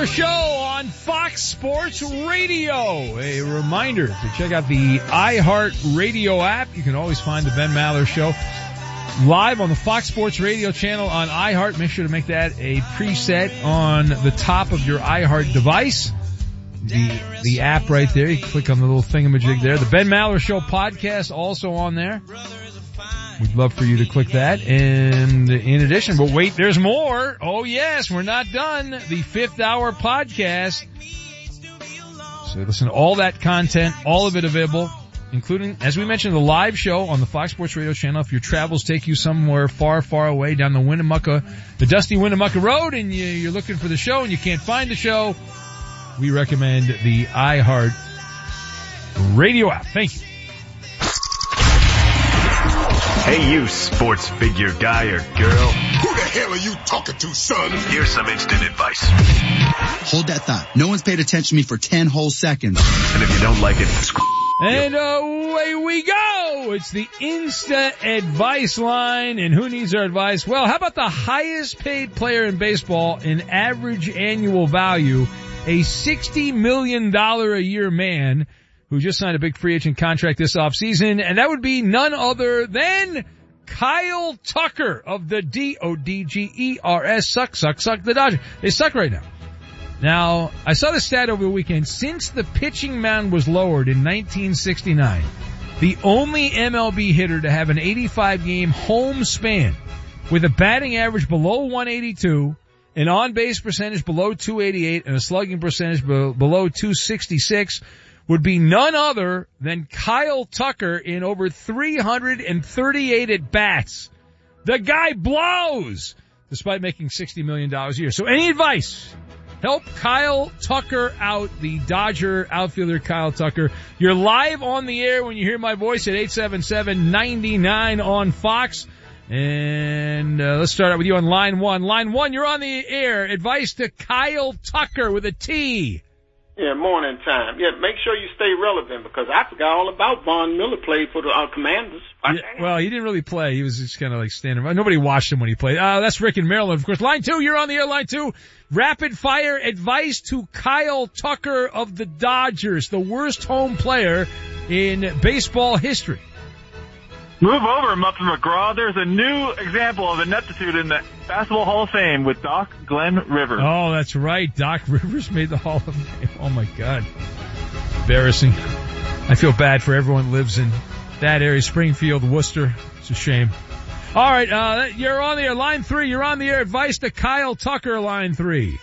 Maller Show on Fox Sports Radio. A reminder to check out the iHeart Radio app. You can always find the Ben Maller Show live on the Fox Sports Radio channel on iHeart. Make sure to make that a preset on the top of your iHeart device. The app right there. You click on the little thingamajig there. The Ben Maller Show podcast also on there. We'd love for you to click that. And in addition, but wait, there's more. Oh yes, we're not done. The 5th Hour podcast. So listen to all that content, all of it available, including, as we mentioned, the live show on the Fox Sports Radio channel. If your travels take you somewhere far, far away down the dusty Winnemucca Road, and you're looking for the show and you can't find the show, we recommend the iHeart Radio app. Thank you. Hey, you sports figure guy or girl. Who the hell are you talking to, son? Here's some instant advice. Hold that thought. No one's paid attention to me for 10 whole seconds. And if you don't like it, and away we go. It's the Insta Advice line. And who needs our advice? Well, how about the highest paid player in baseball in average annual value, a $60 million a year man who just signed a big free agent contract this offseason, and that would be none other than Kyle Tucker of the Dodgers. Suck, the Dodgers. They suck right now. Now, I saw the stat over the weekend. Since the pitching mound was lowered in 1969, the only MLB hitter to have an 85-game home span with a batting average below 182, an on-base percentage below 288, and a slugging percentage below 266 would be none other than Kyle Tucker in over 338 at-bats. The guy blows, despite making $60 million a year. So any advice? Help Kyle Tucker out, the Dodger outfielder Kyle Tucker. You're live on the air when you hear my voice at 877-99 on Fox. And let's start out with you on line one. Line one, you're on the air. Advice to Kyle Tucker with a T. Yeah, morning time. Yeah, make sure you stay relevant because I forgot all about Von Miller played for the Commanders. Yeah, well, he didn't really play. He was just kind of like standing by. Nobody watched him when he played. That's Rick in Maryland, of course. Line two, you're on the air. Line two, rapid fire advice to Kyle Tucker of the Dodgers, the worst home player in baseball history. Move over, Muffin McGraw. There's a new example of ineptitude in the Basketball Hall of Fame with Doc Glenn Rivers. Oh, that's right. Doc Rivers made the Hall of Fame. Oh, my God. Embarrassing. I feel bad for everyone who lives in that area. Springfield, Worcester. It's a shame. All right, you're on the air. Line three, you're on the air. Advice to Kyle Tucker, line three.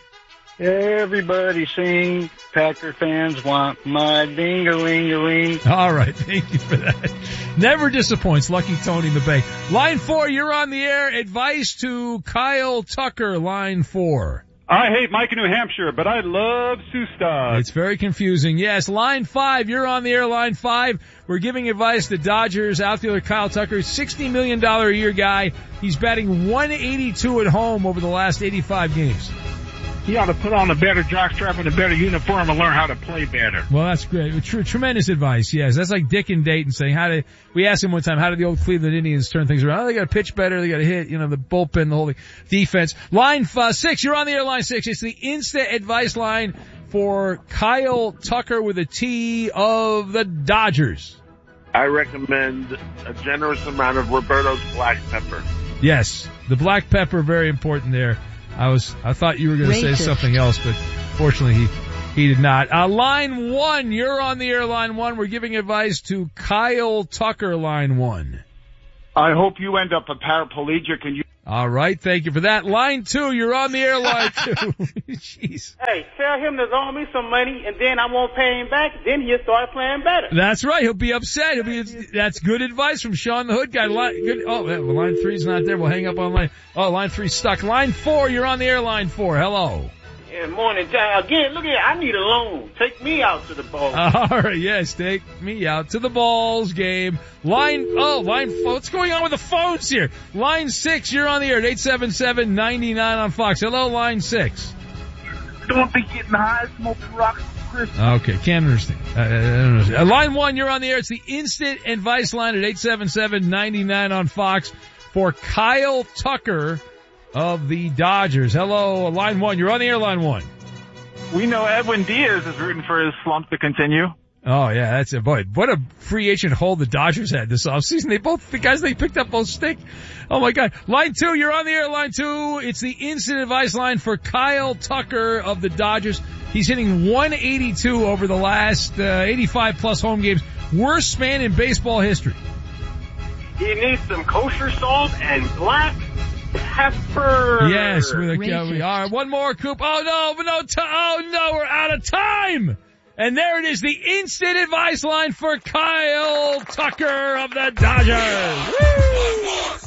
Everybody sing, Packer fans want my ding-a-ling-a-ling. All right, thank you for that. Never disappoints, Lucky Tony in the Bay. Line four, you're on the air. Advice to Kyle Tucker, line four. I hate Mike in New Hampshire, but I love Sustad. It's very confusing. Yes, line five, you're on the air. Line five, we're giving advice to Dodgers outfielder Kyle Tucker, $60 million a year guy. He's batting 182 at home over the last 85 games. He ought to put on a better jockstrap and a better uniform and learn how to play better. Well, that's great. Tremendous advice, yes. That's like Dick and Dayton saying we asked him one time, how did the old Cleveland Indians turn things around? Oh, they got to pitch better, they got to hit, the bullpen, the whole defense. Line six, you're on the air, line six. It's the Insta Advice line for Kyle Tucker with a T of the Dodgers. I recommend a generous amount of Roberto's black pepper. Yes, the black pepper, very important there. I thought you were going to say something else, but fortunately he did not. Line one, you're on the air, line one. We're giving advice to Kyle Tucker, line one. I hope you end up a paraplegic and you... All right, thank you for that. Line two, you're on the air, line two. Jeez. Hey, tell him to loan me some money and then I won't pay him back. Then he'll start playing better. That's right. He'll be upset. That's good advice from Sean the Hood guy. Line three's not there. We'll hang up on line. Oh, line three's stuck. Line four, you're on the air, line four. Hello. Yeah, morning time. Again, look here, I need a loan. Take me out to the ball. All right, yes, take me out to the balls game. Line four. What's going on with the phones here? Line six, you're on the air at 877-99 on Fox. Hello, line six. Don't be getting high, smoking rocks. Okay, can't understand. I don't understand. Line one, you're on the air. It's the Instant Advice line at 877-99 on Fox for Kyle Tucker of the Dodgers. Hello, line one. You're on the air, line one. We know Edwin Diaz is rooting for his slump to continue. Oh yeah, that's it. Boy, what a free agent hold the Dodgers had this offseason. The guys they picked up both stink. Oh my God. Line 2, you're on the air, line 2. It's the instant advice line for Kyle Tucker of the Dodgers. He's hitting 182 over the last 85 plus home games. Worst man in baseball history. He needs some kosher salt and black pepper. Yes, all right, one more, Coop. Oh no, we're out of time. And there it is, the instant advice line for Kyle Tucker of the Dodgers. Woo!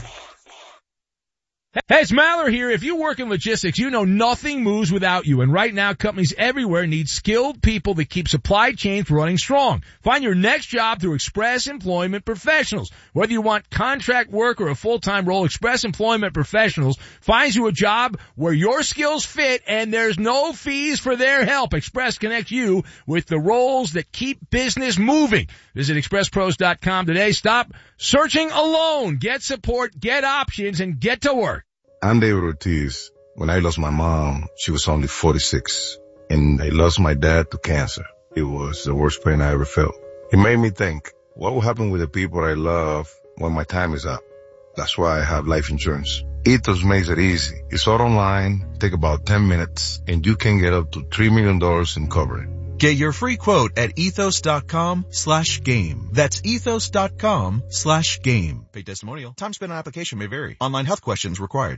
Hey, it's Maller here. If you work in logistics, you know nothing moves without you. And right now, companies everywhere need skilled people that keep supply chains running strong. Find your next job through Express Employment Professionals. Whether you want contract work or a full-time role, Express Employment Professionals finds you a job where your skills fit and there's no fees for their help. Express connects you with the roles that keep business moving. Visit expresspros.com today. Stop searching alone. Get support, get options, and get to work. I'm David Ortiz. When I lost my mom, she was only 46, and I lost my dad to cancer. It was the worst pain I ever felt. It made me think, what will happen with the people I love when my time is up? That's why I have life insurance. Ethos makes it easy. It's all online, take about 10 minutes, and you can get up to $3 million in coverage. Get your free quote at ethos.com/game. That's ethos.com/game. Paid testimonial. Time spent on application may vary. Online health questions required.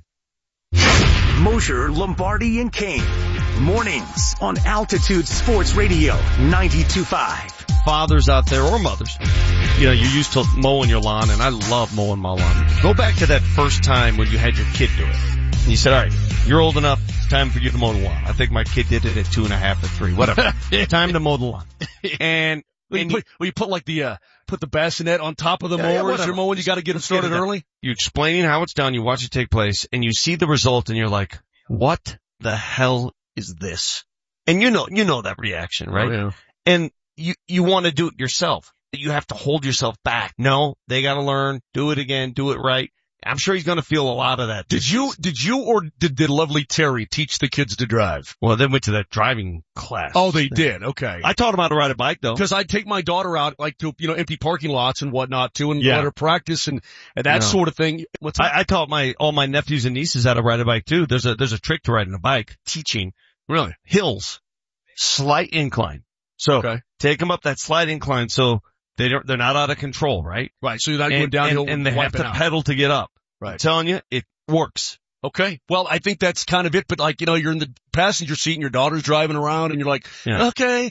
Mosher, Lombardi, and Kane. Mornings on Altitude Sports Radio 92.5. Fathers out there or mothers, you're used to mowing your lawn, and I love mowing my lawn. Go back to that first time when you had your kid do it. And you said, all right, you're old enough, it's time for you to mow the lawn. I think my kid did it at 2.5 or 3, whatever. Time to mow the lawn. And you put the bassinet on top of the mower as you're mowing, you gotta get it started early. You explain how it's done, you watch it take place, and you see the result, and you're like, what the hell is this? And you know that reaction, right? Oh, yeah. And you want to do it yourself. You have to hold yourself back. No, they gotta learn, do it again, do it right. I'm sure he's going to feel a lot of that. Did you or did lovely Terry teach the kids to drive? Well, they went to that driving class. Oh, they did. Okay. I taught them how to ride a bike though. Because I'd take my daughter out to, empty parking lots and whatnot too and let her practice and that sort of thing. I taught all my nephews and nieces how to ride a bike too. There's a trick to riding a bike. Teaching. Really? Hills. Slight incline. So take them up that slight incline so they're not out of control, right? Right. So you're not going downhill and they have to pedal to get up. Right. I'm telling you, it works. Okay. Well, I think that's kind of it, but you're in the passenger seat and your daughter's driving around and you're like, okay,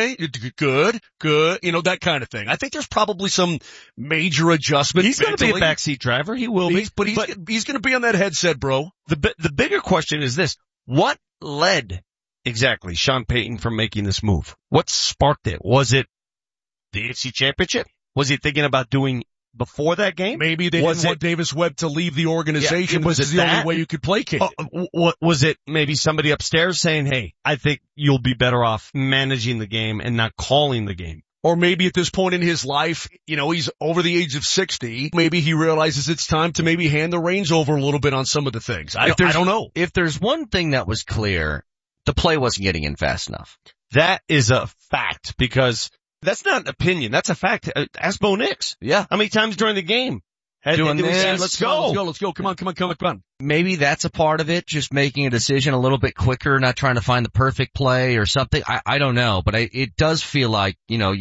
good, that kind of thing. I think there's probably some major adjustment. He's going to be a backseat driver. He will be. But he's going to be on that headset, bro. The bigger question is this. What led exactly Sean Payton from making this move? What sparked it? Was it the AFC Championship? Was he thinking about doing before that game? Maybe they didn't want Davis Webb to leave the organization. Was it the only way you could placate it? Was it maybe somebody upstairs saying, hey, I think you'll be better off managing the game and not calling the game? Or maybe at this point in his life, he's over the age of 60. Maybe he realizes it's time to maybe hand the reins over a little bit on some of the things. I don't know. If there's one thing that was clear, the play wasn't getting in fast enough. That is a fact because that's not an opinion. That's a fact. Ask Bo Nix. Yeah. How many times during the game? Doing this. Let's go. Come on. Maybe that's a part of it. Just making a decision a little bit quicker, not trying to find the perfect play or something. I don't know, but it does feel like,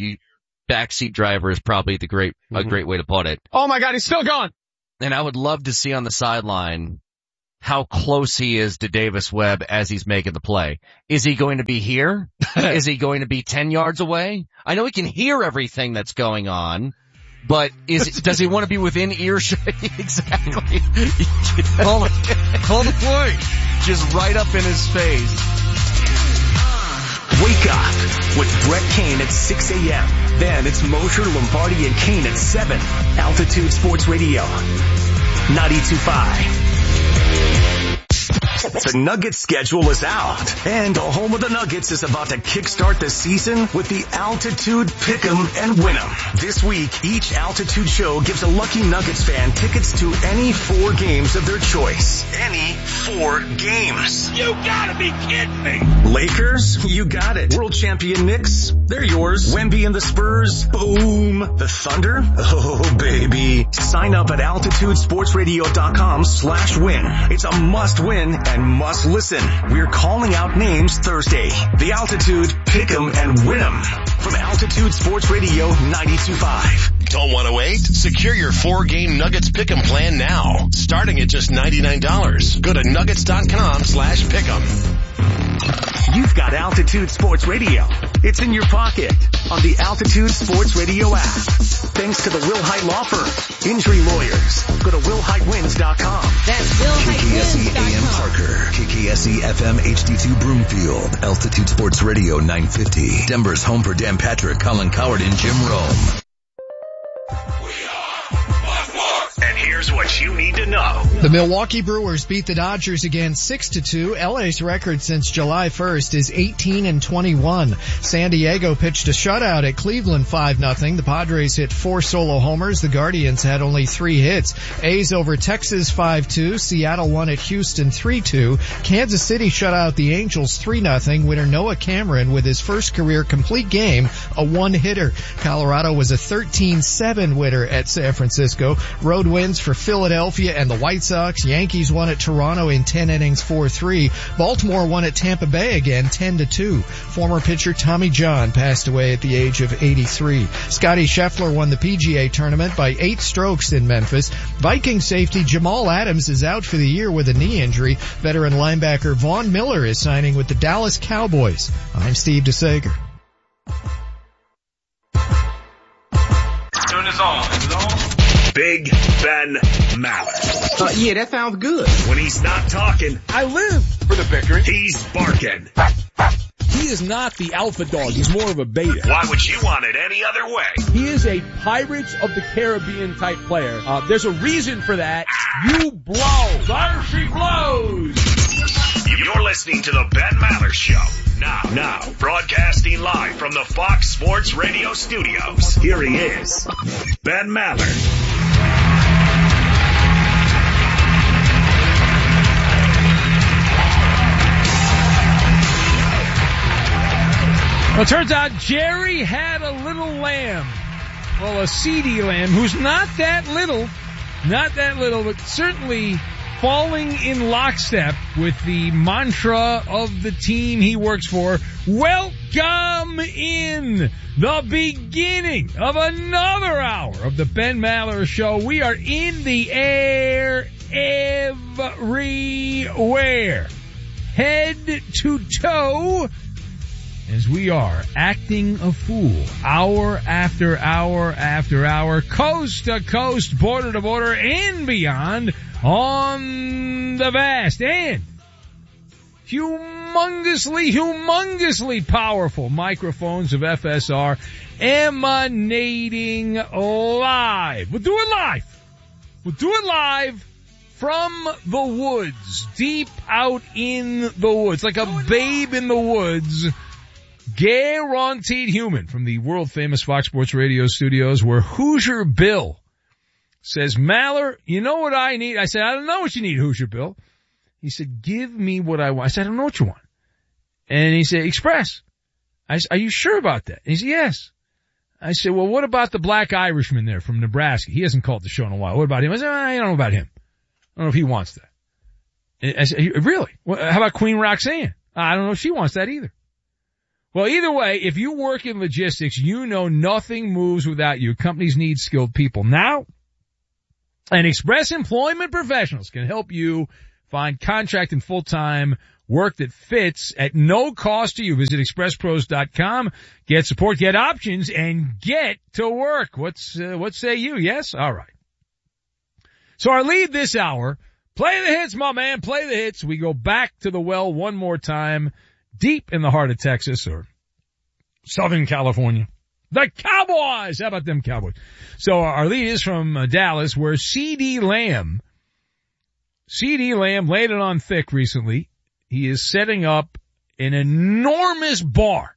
backseat driver is probably a great way to put it. Oh my God, he's still gone. And I would love to see on the sideline how close he is to Davis Webb as he's making the play. Is he going to be here? Is he going to be 10 yards away? I know he can hear everything that's going on, but does he want to be within earshot? Exactly. Call the play. Just right up in his face. Wake up with Brett Kane at 6 a.m. Then it's Mosher, Lombardi, and Kane at 7. Altitude Sports Radio 92.5. The Nuggets schedule is out, and the home of the Nuggets is about to kickstart the season with the Altitude Pick'em and Win'em. This week, each Altitude show gives a lucky Nuggets fan tickets to any 4 games of their choice. Any 4 games. You gotta be kidding me! Lakers? You got it. World champion Knicks? They're yours. Wemby and the Spurs? Boom. The Thunder? Oh, baby. Sign up at altitudesportsradio.com/win. It's a must win and must listen. We're calling out names Thursday. The Altitude Pick'em and Win'em from Altitude Sports Radio 92.5. Don't want to wait? Secure your 4-game Nuggets Pick'em plan now. Starting at just $99. Go to nuggets.com/pick'em. You've got Altitude Sports Radio. It's in your pocket on the Altitude Sports Radio app. Thanks to the Will Hite Law Firm. Injury lawyers. Go to willhitewins.com. That's KKSE AM Parker. KKSE FM HD2 Broomfield. Altitude Sports Radio 950. Denver's home for Dan Patrick, Colin Coward, and Jim Rome. And here's what you need to know. The Milwaukee Brewers beat the Dodgers again 6-2. LA's record since July 1st is 18-21. San Diego pitched a shutout at Cleveland 5-0. The Padres hit 4 solo homers. The Guardians had only 3 hits. A's over Texas 5-2. Seattle won at Houston 3-2. Kansas City shut out the Angels 3-0. Winner Noah Cameron with his first career complete game, a 1-hitter. Colorado was a 13-7 winner at San Francisco. Road wins for Philadelphia and the White Sox. Yankees won at Toronto in 10 innings 4-3. Baltimore won at Tampa Bay again 10-2. Former pitcher Tommy John passed away at the age of 83. Scotty Scheffler won the PGA tournament by 8 strokes in Memphis. Viking safety Jamal Adams is out for the year with a knee injury. Veteran linebacker Vaughn Miller is signing with the Dallas Cowboys. I'm Steve DeSager. Turn this on. Big Ben Maller. Yeah, that sounds good. When he's not talking, I live for the victory. He's barking. He is not the alpha dog. He's more of a beta. Why would you want it any other way? He is a Pirates of the Caribbean type player. There's a reason for that. You blow. There she blows. You're listening to the Ben Maller Show. Now, broadcasting live from the Fox Sports Radio studios. Here he is, Ben Maller. Well, it turns out Jerry had a little lamb. Well, a seedy lamb who's not that little, but certainly falling in lockstep with the mantra of the team he works for. Welcome in the beginning of another hour of the Ben Maller Show. We are in the air everywhere, head to toe, as we are acting a fool hour after hour after hour, coast to coast, border to border, and beyond on the vast and humongously powerful microphones of FSR emanating live. We'll do it live from the woods, deep out in the woods, like a babe in the woods. Guaranteed human from the world famous Fox Sports Radio studios, where Hoosier Bill says, Maller, you know what I need? I said, I don't know what you need, Hoosier Bill. He said, give me what I want. I said, I don't know what you want. And he said, Express. I said, are you sure about that? And he said, yes. I said, well, what about the black Irishman there from Nebraska? He hasn't called the show in a while. What about him? I said, I don't know about him. I don't know if he wants that. And I said, really? Well, how about Queen Roxanne? I don't know if she wants that either. Well, either way, if you work in logistics, you know nothing moves without you. Companies need skilled people now, and Express Employment Professionals can help you find contract and full-time work that fits at no cost to you. Visit expresspros.com, get support, get options, and get to work. What say you? Yes? All right. So our lead this hour, play the hits, my man, play the hits. We go back to the well one more time, deep in the heart of Texas or Southern California. The Cowboys! How about them Cowboys? So our lead is from Dallas, where C.D. Lamb CeeDee Lamb laid it on thick recently. He is setting up an enormous bar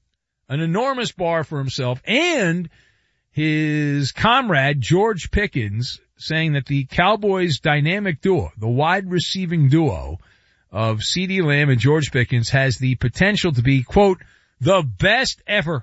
for himself and his comrade George Pickens, saying that the Cowboys' dynamic duo, the wide receiving duo of CeeDee Lamb and George Pickens, has the potential to be, quote, the best ever.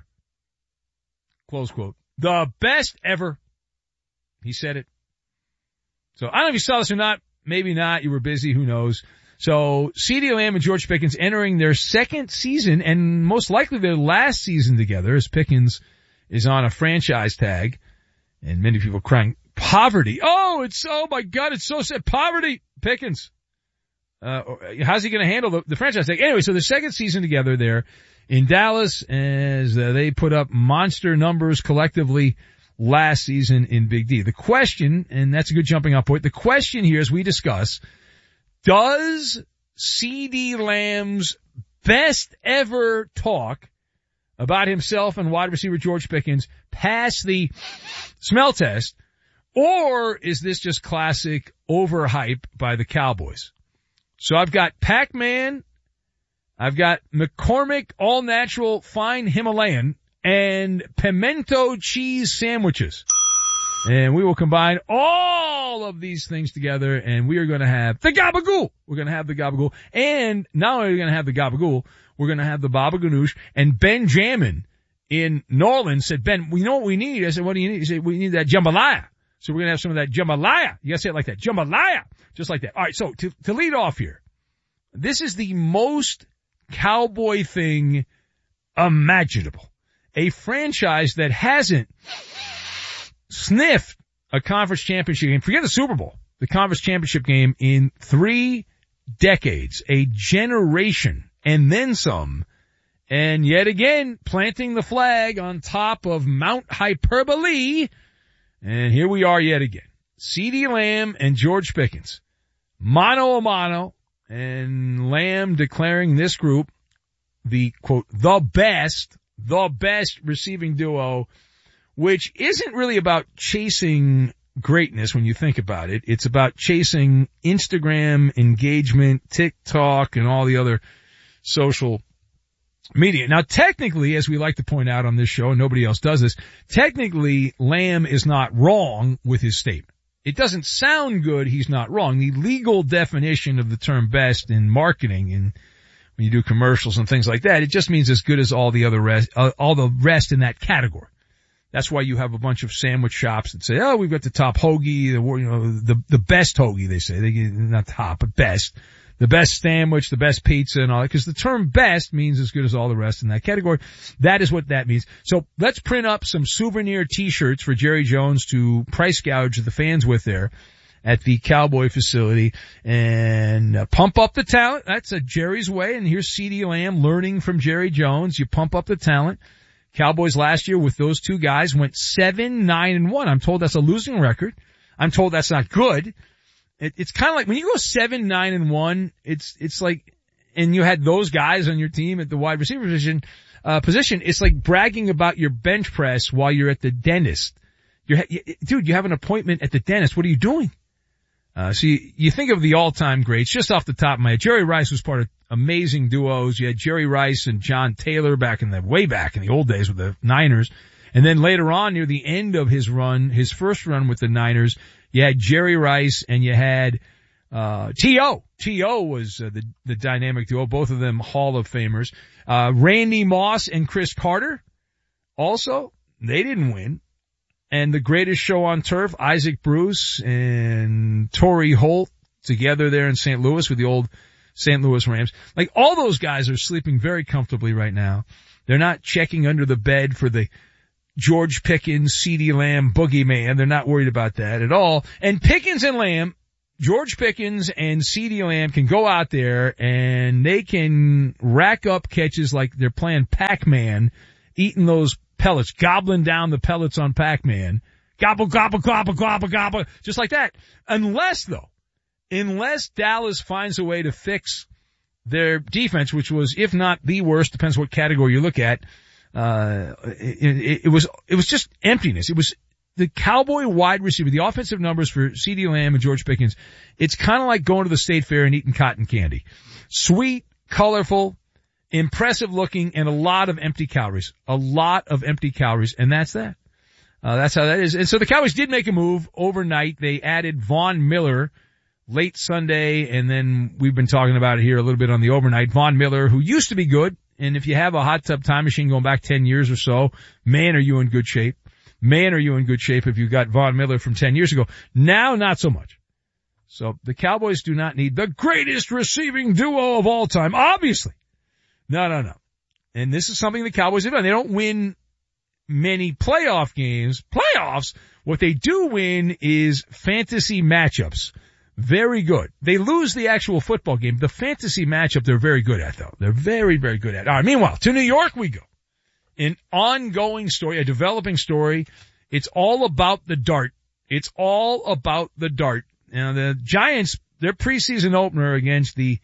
Close quote. The best ever. He said it. So I don't know if you saw this or not. Maybe not. You were busy. Who knows? So CeeDee Lamb and George Pickens entering their second season and most likely their last season together, as Pickens is on a franchise tag and many people crying poverty. Oh my God, it's so sad. Poverty. Pickens. How's he going to handle the franchise tag? Anyway, so the second season together there in Dallas as they put up monster numbers collectively last season in Big D. The question, and that's a good jumping off point, the question here as we discuss, does CeeDee Lamb's best ever talk about himself and wide receiver George Pickens pass the smell test, or is this just classic overhype by the Cowboys? So I've got Pac-Man, I've got McCormick All Natural Fine Himalayan, and pimento cheese sandwiches. And we will combine all of these things together, and we are going to have the gabagool. We're going to have the gabagool. And not only are we going to have the gabagool, we're going to have the baba ganoush. And Ben Jamin in New Orleans said, Ben, you know what we need? I said, what do you need? He said, we need that jambalaya. So we're going to have some of that jambalaya. You got to say it like that. Jambalaya. Just like that. All right. So to lead off here, this is the most Cowboy thing imaginable. A franchise that hasn't sniffed a conference championship game, forget the Super Bowl, the conference championship game in 3 decades, a generation, and then some, and yet again, planting the flag on top of Mount Hyperbole, and here we are yet again. CeeDee Lamb and George Pickens, mano a mano, and Lamb declaring this group the, quote, the best receiving duo, which isn't really about chasing greatness when you think about it. It's about chasing Instagram engagement, TikTok, and all the other social media. Now, technically, as we like to point out on this show, and nobody else does this, technically, Lamb is not wrong with his statement. It doesn't sound good, he's not wrong. The legal definition of the term best in marketing and when you do commercials and things like that, it just means as good as all the rest in that category. That's why you have a bunch of sandwich shops that say, oh, we've got the top hoagie, the best hoagie, they say. Not top, but best. The best sandwich, the best pizza and all that. Because the term best means as good as all the rest in that category. That is what that means. So let's print up some souvenir t-shirts for Jerry Jones to price gouge the fans with there at the Cowboy facility and pump up the talent. That's Jerry's way. And here's CeeDee Lamb learning from Jerry Jones. You pump up the talent. Cowboys last year with those two guys went 7-9-1. I'm told that's a losing record. I'm told that's not good. It's kind of like when you go 7-9-1, it's like, and you had those guys on your team at the wide receiver position, it's like bragging about your bench press while you're at the dentist. Dude, you have an appointment at the dentist. What are you doing? So you think of the all-time greats, just off the top of my head. Jerry Rice was part of amazing duos. You had Jerry Rice and John Taylor way back in the old days with the Niners. And then later on, near the end of his first run with the Niners, you had Jerry Rice and you had, T.O. T.O. was the dynamic duo, both of them Hall of Famers. Randy Moss and Chris Carter also, they didn't win. And the greatest show on turf, Isaac Bruce and Torrey Holt together there in St. Louis with the old St. Louis Rams. Like all those guys are sleeping very comfortably right now. They're not checking under the bed for the George Pickens, CeeDee Lamb, boogeyman. They're not worried about that at all. And Pickens and Lamb, George Pickens and CeeDee Lamb can go out there and they can rack up catches like they're playing Pac-Man, eating those pellets, gobbling down the pellets on Pac-Man. Gobble, gobble, gobble, gobble, gobble. Just like that. Unless Dallas finds a way to fix their defense, which was, if not the worst, depends what category you look at, it was just emptiness. the Cowboy wide receiver, the offensive numbers for CeeDee Lamb and George Pickens, it's kind of like going to the State Fair and eating cotton candy. Sweet, colorful, impressive looking, and a lot of empty calories. A lot of empty calories, and that's that. That's how that is. And so the Cowboys did make a move overnight. They added Von Miller late Sunday, and then we've been talking about it here a little bit on the overnight. Von Miller, who used to be good, and if you have a hot tub time machine going back 10 years or so, man, are you in good shape. Man, are you in good shape if you got Von Miller from 10 years ago. Now, not so much. So the Cowboys do not need the greatest receiving duo of all time, obviously. No. And this is something the Cowboys have done. They don't win many playoff games. Playoffs, what they do win is fantasy matchups. Very good. They lose the actual football game. The fantasy matchup they're very good at, though. They're very, very good at. All right, meanwhile, to New York we go. An ongoing story, a developing story. It's all about the dart. It's all about the dart. Now, the Giants, their preseason opener against the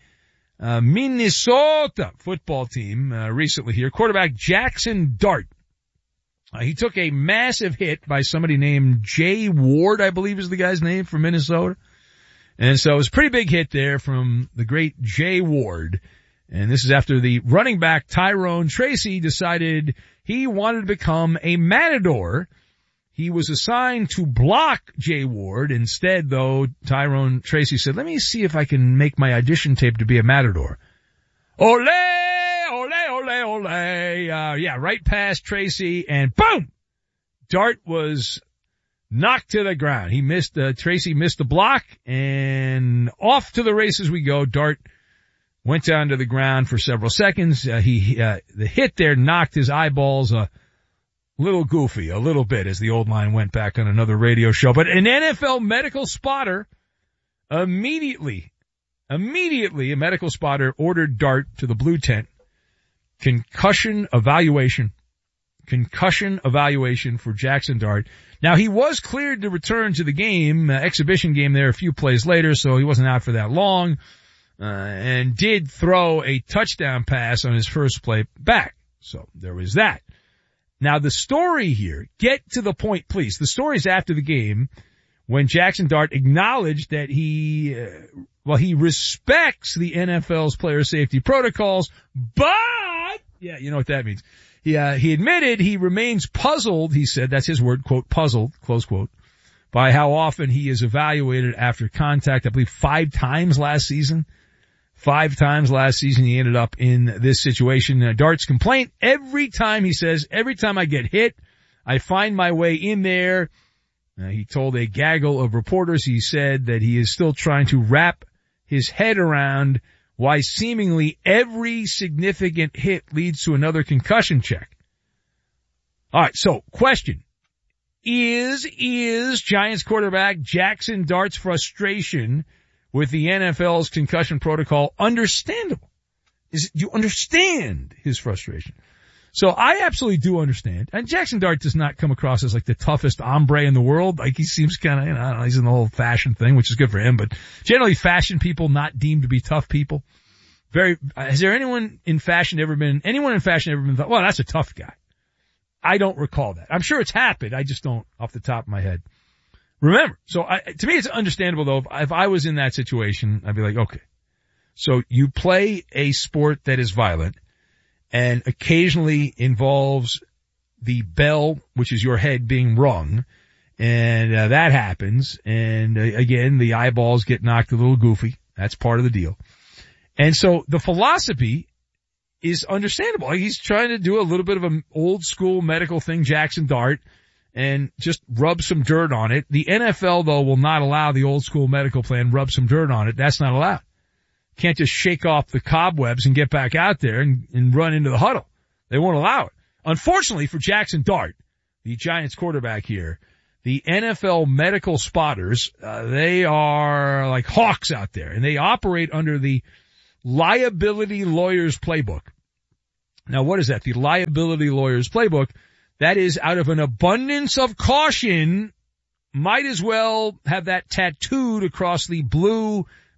Minnesota football team recently here, quarterback Jackson Dart. He took a massive hit by somebody named Jay Ward, I believe is the guy's name, from Minnesota. And so it was a pretty big hit there from the great Jay Ward. And this is after the running back Tyrone Tracy decided he wanted to become a matador. He was assigned to block Jay Ward. Instead, though, Tyrone Tracy said, let me see if I can make my audition tape to be a matador. Ole, ole, ole, ole. Yeah, right past Tracy, and boom! Dart was knocked to the ground. He missed, Tracy missed the block, and off to the races we go. Dart went down to the ground for several seconds. The hit there knocked his eyeballs a little goofy, a little bit, as the old line went back on another radio show. But an NFL medical spotter immediately, a medical spotter ordered Dart to the blue tent. Concussion evaluation for Jackson Dart. Now, he was cleared to return to the game, exhibition game there a few plays later, so he wasn't out for that long. And did throw a touchdown pass on his first play back. So there was that. Now the story here, get to the point please. The story's after the game when Jackson Dart acknowledged that he respects the NFL's player safety protocols, but, yeah, you know what that means. He admitted he remains puzzled, he said, that's his word, quote, puzzled, close quote, by how often he is evaluated after contact, I believe 5 times last season. 5 times last season he ended up in this situation. Dart's complaint, every time I get hit, I find my way in there. He told a gaggle of reporters, he said that he is still trying to wrap his head around why seemingly every significant hit leads to another concussion check. All right, so question. Is Giants quarterback Jackson Dart's frustration with the NFL's concussion protocol understandable? Do you understand his frustration? So I absolutely do understand. And Jackson Dart does not come across as like the toughest hombre in the world. Like he seems kind of, I don't know, he's in the whole fashion thing, which is good for him, but generally fashion people not deemed to be tough people. Has anyone in fashion ever been thought, well, that's a tough guy? I don't recall that. I'm sure it's happened. I just don't off the top of my head remember. So to me, it's understandable though. If I was in that situation, I'd be like, okay, so you play a sport that is violent and occasionally involves the bell, which is your head being rung. And that happens. And again, the eyeballs get knocked a little goofy. That's part of the deal. And so the philosophy is understandable. Like he's trying to do a little bit of an old school medical thing, Jackson Dart, and just rub some dirt on it. The NFL, though, will not allow the old school medical plan, rub some dirt on it. That's not allowed. Can't just shake off the cobwebs and get back out there and run into the huddle. They won't allow it. Unfortunately for Jackson Dart, the Giants quarterback here, the NFL medical spotters, they are like hawks out there, and they operate under the liability lawyer's playbook. Now, what is that? The liability lawyer's playbook. That is, out of an abundance of caution, might as well have that tattooed across the blue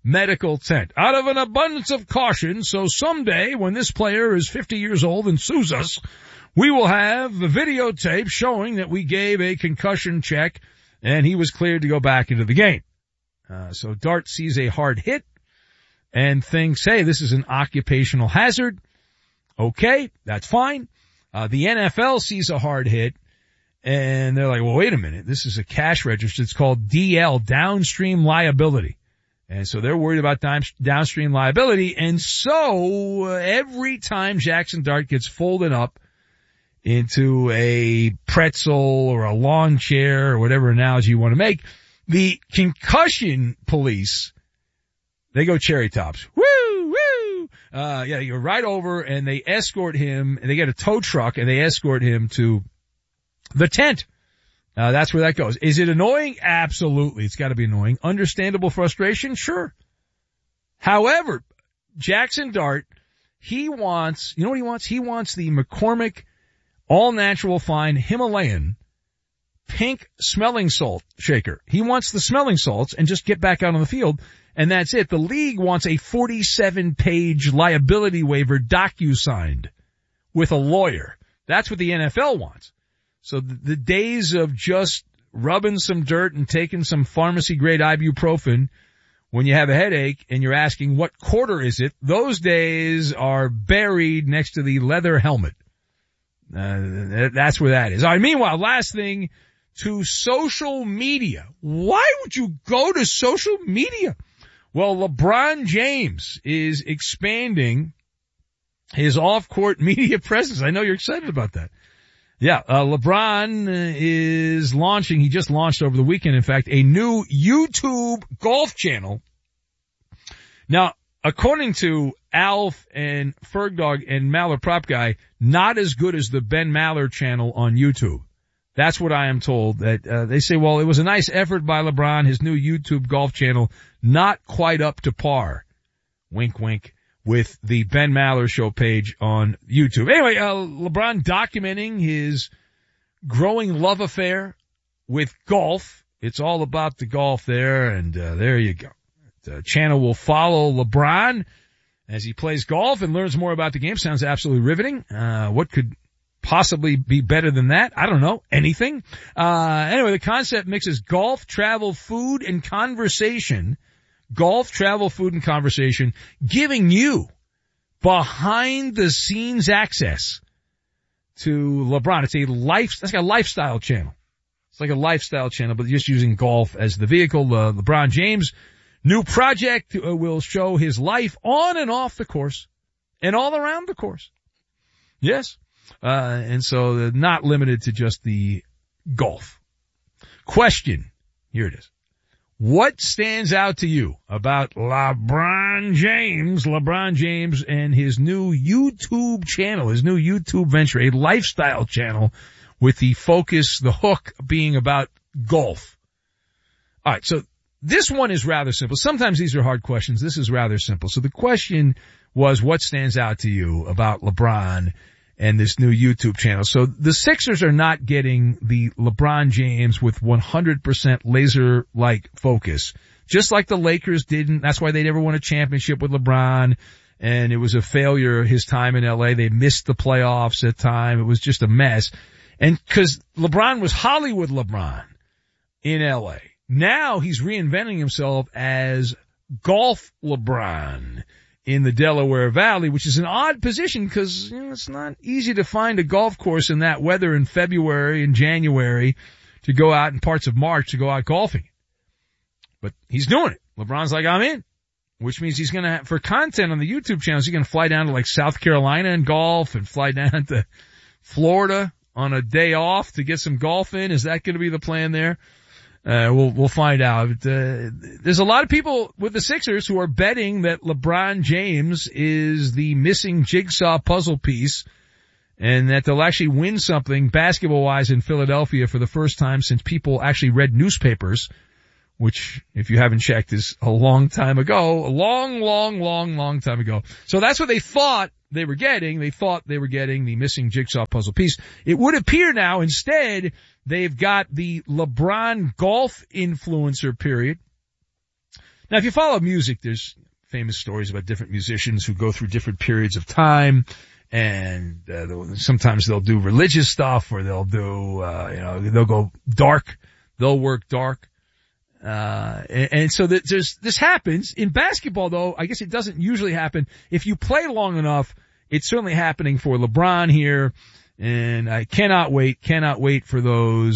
medical tent. Out of an abundance of caution, so someday when this player is 50 years old and sues us, we will have the videotape showing that we gave a concussion check and he was cleared to go back into the game. So Dart sees a hard hit and thinks, hey, this is an occupational hazard. Okay, that's fine. The NFL sees a hard hit and they're like, well, wait a minute. This is a cash register. It's called DL, downstream liability. And so they're worried about downstream liability. And so every time Jackson Dart gets folded up into a pretzel or a lawn chair or whatever analogy you want to make, the concussion police, they go cherry tops. Woo, woo. They go right over and they escort him, and they get a tow truck and they escort him to the tent. That's where that goes. Is it annoying? Absolutely. It's got to be annoying. Understandable frustration? Sure. However, Jackson Dart, he wants, you know what he wants? He wants the McCormick all-natural fine Himalayan pink smelling salt shaker. He wants the smelling salts and just get back out on the field, and that's it. The league wants a 47-page liability waiver docu-signed with a lawyer. That's what the NFL wants. So the days of just rubbing some dirt and taking some pharmacy-grade ibuprofen when you have a headache and you're asking what quarter is it, those days are buried next to the leather helmet. That's where that is. All right, meanwhile, last thing, to social media. Why would you go to social media? Well, LeBron James is expanding his off-court media presence. I know you're excited about that. Yeah, LeBron is launching, he just launched over the weekend, in fact, a new YouTube golf channel. Now, according to Alf and Fergdog and Maller Prop Guy, not as good as the Ben Maller channel on YouTube. That's what I am told. That they say, well, it was a nice effort by LeBron, his new YouTube golf channel, not quite up to par. Wink, wink. With the Ben Maller Show page on YouTube. Anyway, LeBron documenting his growing love affair with golf. It's all about the golf there, and there you go. The channel will follow LeBron as he plays golf and learns more about the game. Sounds absolutely riveting. What could possibly be better than that? I don't know. Anything. Anyway, the concept mixes golf, travel, food, and conversation. Golf, travel, food, and conversation, giving you behind-the-scenes access to LeBron. It's like a lifestyle channel. It's like a lifestyle channel, but just using golf as the vehicle. LeBron James' new project will show his life on and off the course and all around the course. Yes. And so they're not limited to just the golf. Question. Here it is. What stands out to you about LeBron James and his new YouTube channel, his new YouTube venture, a lifestyle channel with the focus, the hook being about golf? All right, so this one is rather simple. Sometimes these are hard questions. This is rather simple. So the question was, what stands out to you about LeBron and this new YouTube channel? So the Sixers are not getting the LeBron James with 100% laser-like focus. Just like the Lakers didn't. That's why they never won a championship with LeBron. And it was a failure his time in LA. They missed the playoffs at time. It was just a mess. And cause LeBron was Hollywood LeBron in LA. Now he's reinventing himself as golf LeBron in the Delaware Valley, which is an odd position because, you know, it's not easy to find a golf course in that weather in February and January to go out in parts of March to go out golfing. But he's doing it. LeBron's like, I'm in, which means he's going to, for content on the YouTube channels, he's going to fly down to like South Carolina and golf and fly down to Florida on a day off to get some golf in. Is that going to be the plan there? We'll find out. There's a lot of people with the Sixers who are betting that LeBron James is the missing jigsaw puzzle piece and that they'll actually win something basketball-wise in Philadelphia for the first time since people actually read newspapers, which, if you haven't checked, is a long time ago. A long time ago. So that's what they thought they were getting. They thought they were getting the missing jigsaw puzzle piece. It would appear now, instead, they've got the LeBron golf influencer period. Now, if you follow music, there's famous stories about different musicians who go through different periods of time, and sometimes they'll do religious stuff, or they'll do, they'll go dark. They'll work dark. And so this happens. In basketball, though, I guess it doesn't usually happen. If you play long enough, it's certainly happening for LeBron here, and I cannot wait for those